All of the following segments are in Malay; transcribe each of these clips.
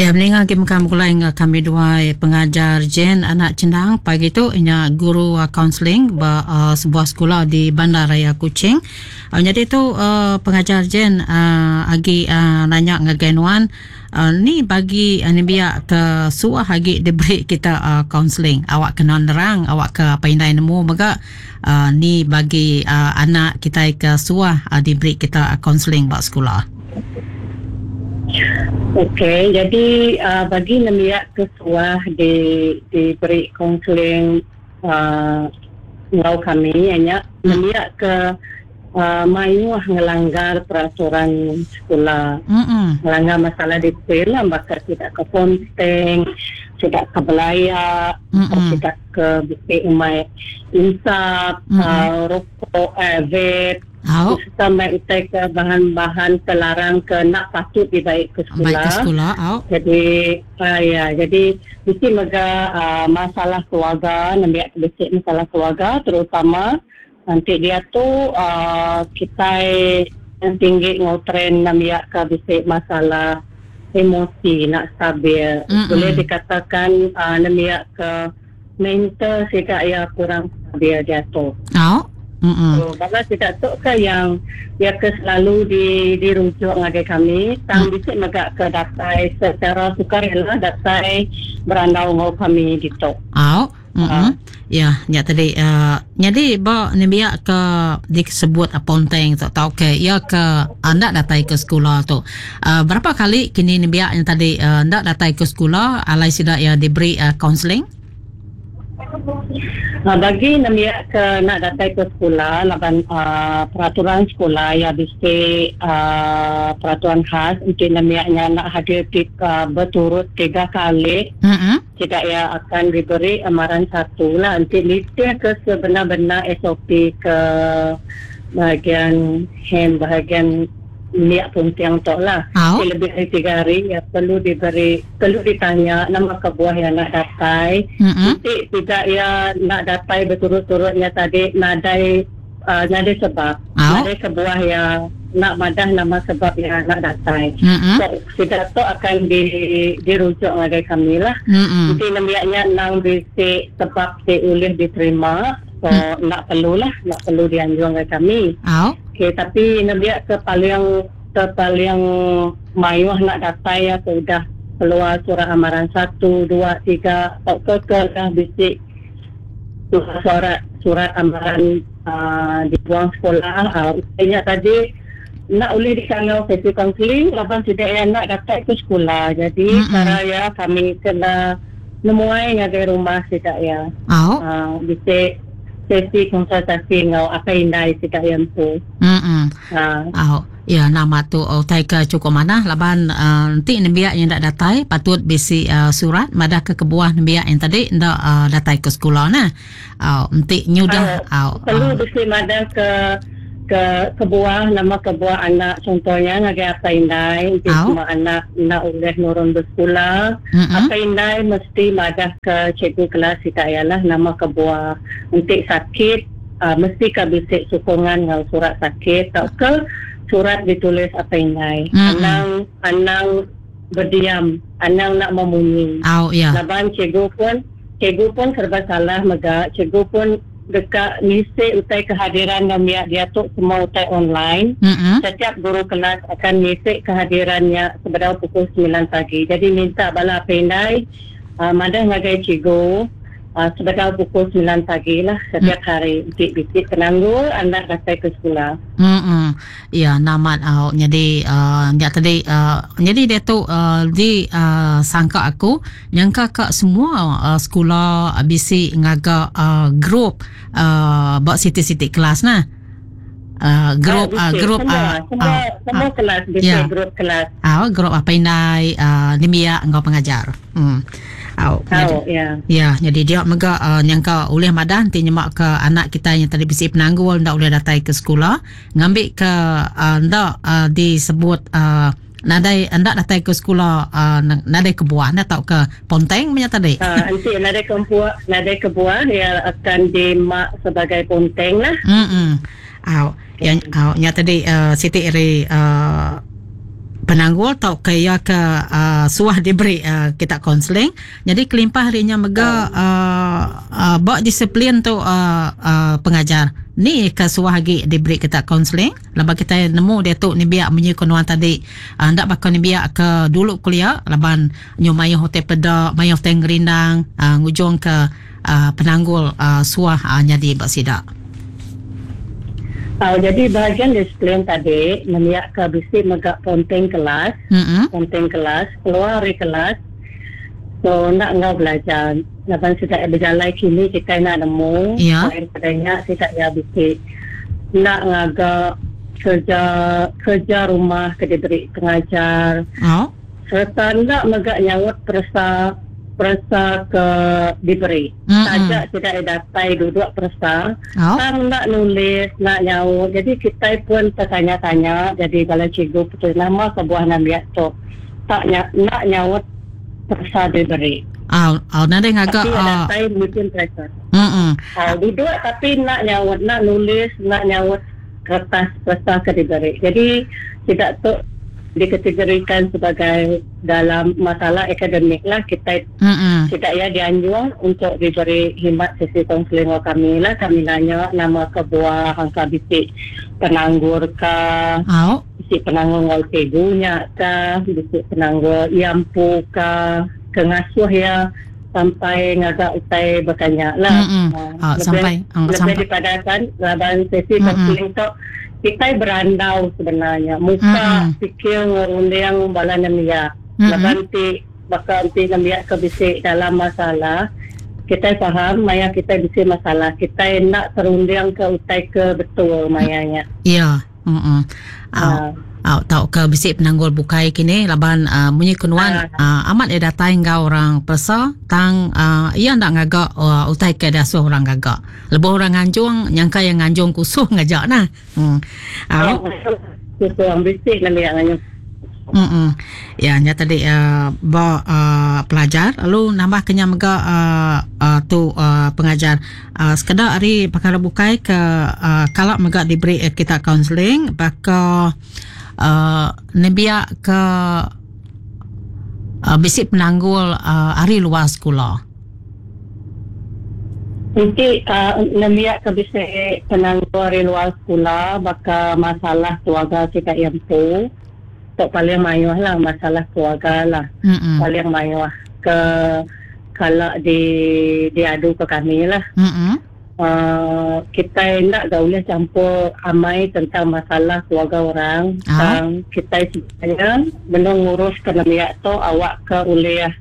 Ya, meninggal kita mulai kami dua pengajar Jen anak cendang pagi tu inya guru kaunseling sebuah sekolah di Bandar Raya Kuching. Jadi tu pengajar Jen agi nanya ngaganuan ni bagi ni biar ke suah agi diberi kita kaunseling. Awak kena nerang awak ke apa indai nemu maka ni bagi anak kita ke suah diberi kita kaunseling buat sekolah. Okey, jadi bagi nemiak kesuah diberi kaunseling ngau kami hanya nemiak ke mayuah ngelanggar peraturan sekolah, ngelanggar masalah detail lah, bakal tidak ke ponteng, tidak ke belaya, tidak ke bisik umai insap, rokok, vape. Sampai utai ke bahan-bahan terlarang ke nak patut dibaik ke sekolah. Baik ke sekolah. Jadi jadi mesti mega masalah keluarga, nampak besar masalah keluarga terutama nanti dia tu kita yang tinggi ngotren nampak ke besar masalah emosi nak stabil. Boleh dikatakan nampak ke mental sikap ya kurang stabil dia tu. So, bagus tidak tu ke yang dia ke selalu dirujuk ngagai kami tang bisik megak ke datai secara sukarela datai berandau ngau kami gitu. Ya, tadi jadi ba ni biak ke disebut ponteng tak tahu ke ya ke anda datai ke sekolah tu. Berapa kali kini ni biak yang tadi anda datai ke sekolah alai sidak ya diberi kaunseling? Bagi namiak ke nak datang ke sekolah, laban peraturan sekolah ya bisa peraturan khas untuk namiaknya nak hadir berturut 3 kali. Tidak ya akan diberi amaran 1 lah. Nanti listnya ke sebenar-benar SOP ke bahagian bahagian niat penting tu lah. Lebih dari 3 hari ya perlu ditanya nama kebuah yang nak datai. Nanti tidak ya nak datai berturut-turutnya tadi nadai sebab. Nadai kebuah yang nak madah nama sebab yang nak datai. So, tidak tu akan dirujuk oleh kami lah. Nanti namiaknya nang bisik sebab boleh diterima. So nak perlu dianjurkan oleh kami. Okey, tapi nabiak ke paling mayuah nak datai ya sudah keluar surat amaran 1, 2, 3 atau dah bisik surat amaran dibuang sekolah. Tanya tadi nak boleh dikangau sesi kaunseling lapan tidak ya nak datai ke sekolah. Jadi cara ya kami kena nemuai ngagai rumah tidak ya. Bisik sesi konsultasi ngau apa indai tidak yang tu. Ya nama tu utai ke cukup mana laban nanti nembiak yang dak datai patut bisi surat madah ke kebuah nembiak yang tadi ndak datai ke sekolah nah. Nanti nyudah perlu bisi madah ke kebuah nama kebuah anak contohnya ngagai apa indai semua anak nak boleh nurun bersekolah. Apa indai mesti madah ke cikgu kelas tidak ialah nama kebuah nanti sakit mesti ke bisik sokongan ngau surat sakit atau ke surat ditulis apa indai. Anang berdiam, anang nak memunyi. Laban cikgu pun serba salah mega. Cikgu pun dekat ngisi utai kehadiran dia tu semua utai online. Setiap guru kelas akan ngisi kehadirannya sebenarnya pukul 9 pagi. Jadi minta bala pendai madah ngagai cikgu sebenarnya pukul 9 pagi lah setiap hari bisik penangguh anak datang ke sekolah. Ya namat jadi tadi jadi dia tu di sangka aku nyangka ke semua sekolah bisik ngaga grup buat siti-siti kelas nah. Grup semua kelas bisik grup kelas. Grup apa indai nimia engkau pengajar. Jadi dia mega nyangka oleh madah nanti nyemak ke anak kita yang tadi bisik penanggul ndak boleh datai ke sekolah ngambil ke ndak disebut nadai ndak datai ke sekolah nadai kebuah ndak tahu ke ponteng punya tadi. Nanti nadai kebuah dia akan dimak sebagai ponteng lah. Yang tadi Siti Eri penanggul tau kaya ke suah diberi kita konseling. Jadi kelimpah harinya mega bak disiplin tu pengajar ni ke suah lagi diberi kita konseling. Lepas kita nemu dia tu ni biak menyukun wan tadi ndak bakal ni biak ke dulu kuliah laban nyu mayuh hotel pedak mayuh teng gerindang ngujung ke penanggul suah jadi bak sidak. Jadi bahagian disiplin tadi meniak ke bisi megak ponteng kelas, keluar dari kelas, so nak ngau belajar. Lepas kita berjalan kini kita nak nemu, lain padanya kita ya bisi nak ngagak kerja rumah ke diberi pengajar, serta nak megak nyawat perasa ke diberi. Saja tidak datai duduk perasa. Tang nak nulis, nak nyaut. Jadi kita pun tertanya-tanya. Jadi kalau cikgu betul nama sebuah nama tu tak nak nyaut perasa diberi. Nanti agak tapi datai mungkin perasa. Duduk tapi nak nyaut, nak nulis, nak nyaut kertas perasa ke diberi. Jadi tidak tu dikategorikan sebagai dalam masalah akademik lah. Kita ya dianjur untuk diberi khidmat sesi konseling kami lah. Kami nanya nama kebuah angka bisik penanggur kah, bisik penanggur ngau tegunya kah, bisik penanggur iampu kah, kengasuh ya sampai ngagak utai bertanya lah. Lebih daripada kan dalam sesi konseling tu kita berandau sebenarnya. Muka fikir ngurundang bala namiak. Lebanti bakal nanti namiak ke bisik dalam masalah. Kita faham maya kita bisik masalah. Kita nak terundang ke utai ke betul mayanya. Ya. Tahu ke bisik penanggul bukai kini laban munyi kenuan amat dia datai ngau orang persa tang ia ndak ngagak utai ke dasuh orang gagak. Lebih orang nganjung nyangka yang nganjung kusuh ngajak nah. Kusuh orang bisik namiak nganjung. Ya nya tadi pelajar lalu nambah kenya mega tu pengajar sekadar hari pakar bukai ke kalau mega diberi kita counseling bakal nebiak ke bisik penanggul hari luar sekolah. Nanti nebiak ke bisik penanggul hari luar sekolah bakal masalah keluarga kita yang tu. Tak paling mayuh lah masalah keluarga lah. Paling mayuh ke kalau diadu ke kami lah. Kita tidak boleh campur amai tentang masalah keluarga orang. Kita sebenarnya belum ngurus ke namiak tu awak ke uliah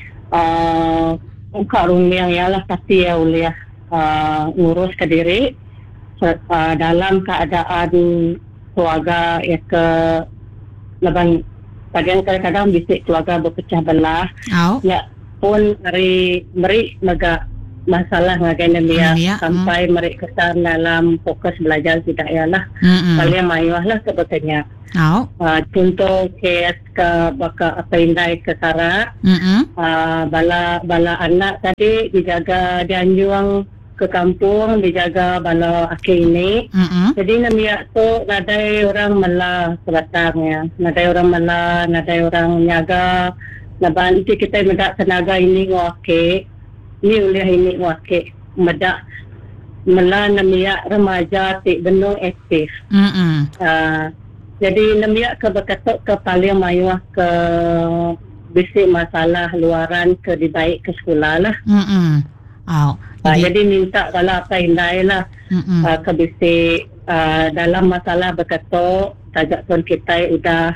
muka rumiang ialah pasti ya uliah ngurus ke diri dalam keadaan keluarga ya ke leban kadang-kadang bisik keluarga berpecah belah. Ya pun meri mega masalah ngagai dia sampai meri kesan dalam fokus belajar tidak ialah. Paling mayuh lah sebetulnya. Contoh kes ke baka apa indai ke Sarak. Bala anak tadi dijaga dianjung ke kampung, dijaga bala akhir ini. Jadi namiak tu nadai orang melah sebatangnya. Nadai orang melah, nadai orang nyaga. Nanti kita medak tenaga ini ngwake. Ini uliah ini ngwake. Medak melah namiak remaja tik benung aktif. Jadi namiak ke berkatuk ke paling mayuah ke bisik masalah luaran ke dibaik ke sekolah lah. Jadi minta kalau apa indai lah ke bisik dalam masalah berkatuk tajak pun kita udah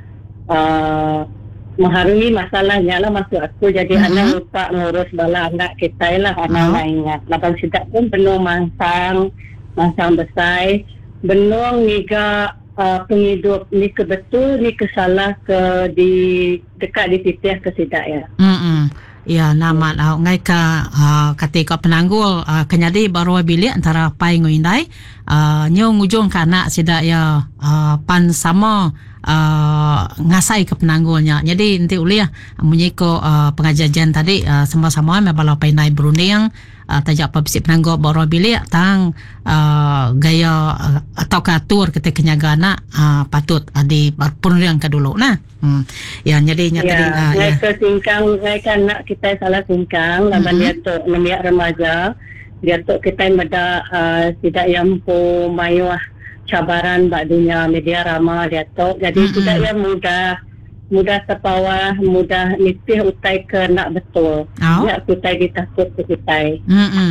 mengharungi masalahnya lah maksud aku. Jadi anak lupa ngurus bala anak kita lah anak lainnya. Lapan sidak pun penuh mangsang besar. Benung niga penghidup ni ke betul ni kesalah ke di dekat di titiah ke sidak ya. Ya nama ngai ka ketika penanggul kenyadi baru bilik antara pai ngoindai nyo ngujung kana sida ya pan sama ngasai ke penanggulnya. Jadi nanti uli menyiko pengajar jen tadi sama-sama mebala painai berunding tajak pabisi penanggul baru bilik tang gaya atau katur ketika kenyagana patut di penundang ke dulu nah ya jadi tadi ke singkang kan nak kita salah singkang nama dia tu nama remaja dia tu kita meda tidak yang mayuah cabaran bak dunia media ramah dia tu jadi tidak yang mudah terpawa, mudah nitih utai ke nak betul. Nak utai ditakut ke utai.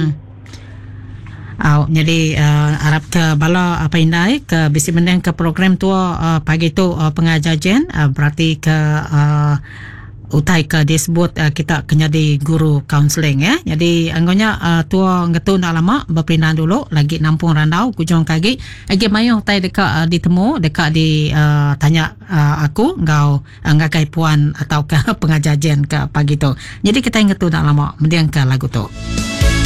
Jadi Arab ke bala apa indai ke bisi mendeng ke program tu pagi tu pengajar jen berarti ke utai ke disebut kita kena di guru counseling ya. Jadi anggonya tua ngetu nak lama berpindah dulu lagi nampung randau kujong kaki. Lagi mayu utai dekat ditemu dekat di tanya aku ngau ngakai puan atau ke pengajar jen ke pagi tu. Jadi kita ngetu nak lama mendiang ke lagu tu.